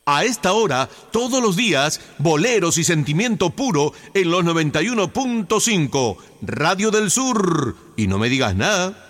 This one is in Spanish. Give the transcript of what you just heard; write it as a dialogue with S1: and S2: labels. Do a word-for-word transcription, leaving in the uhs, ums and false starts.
S1: A esta hora, todos los días, boleros y sentimiento puro en los noventa y uno punto cinco, Radio del Sur. Y no me digas nada.